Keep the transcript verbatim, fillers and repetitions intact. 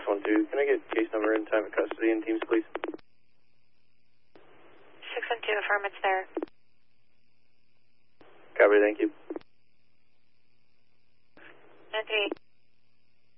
one two. Can I get case number and time of custody and teams, please? six one two, affirm it's there. Copy, thank you. nine three eight.